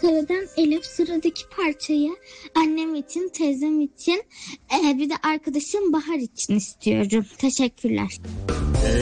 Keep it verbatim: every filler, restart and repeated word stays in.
Ankara'dan Elif. Sıradaki parçayı annem için, teyzem için, e, bir de arkadaşım Bahar için istiyorum. Teşekkürler.